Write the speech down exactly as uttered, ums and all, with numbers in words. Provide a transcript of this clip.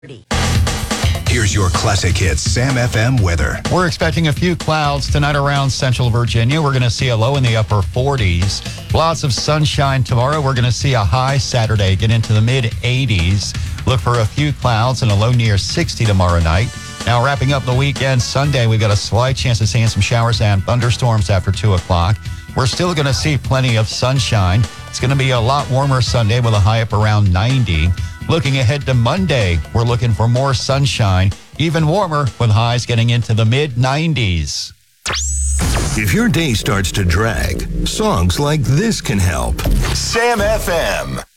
Here's your classic hits Sam F M weather. We're expecting a few clouds tonight around central Virginia. We're going to see a low in the upper forties. Lots of sunshine tomorrow. We're going to see a high Saturday get into the mid eighties. Look for a few clouds and a low near sixty tomorrow night. Now wrapping up the weekend, Sunday, we've got a slight chance of seeing some showers and thunderstorms after two o'clock. We're still going to see plenty of sunshine. It's going to be a lot warmer Sunday with a high up around ninety. Looking ahead to Monday, we're looking for more sunshine, even warmer with highs getting into the mid nineties. If your day starts to drag, songs like this can help. Sam F M.